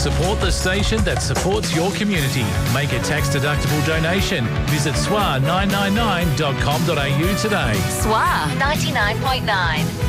Support the station that supports your community. Make a tax-deductible donation. Visit swa999.com.au today. SWA 99.9.